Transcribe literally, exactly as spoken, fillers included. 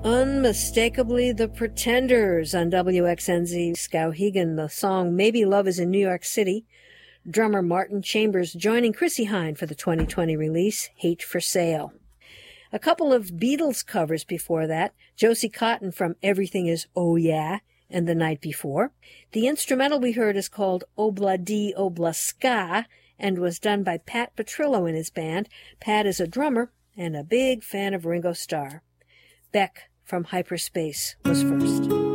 Unmistakably the Pretenders on W X N Z Skowhegan. The song Maybe Love is in New York City. Drummer Martin Chambers joining Chrissie Hynde for the twenty twenty release, Hate for Sale. A couple of Beatles covers before that. Josie Cotton from Everything Is Oh Yeah and The Night Before. The instrumental we heard is called Obla Di Obla Ska and was done by Pat Petrillo and his band. Pat is a drummer and a big fan of Ringo Starr. Beck from Hyperspace was first.